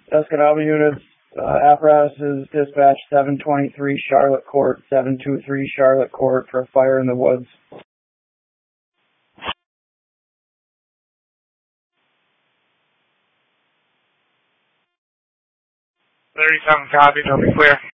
Escanaba units, apparatuses dispatch 723 Charlotte Court, 723 Charlotte Court for a fire in the woods. 37 copies, I'll be clear.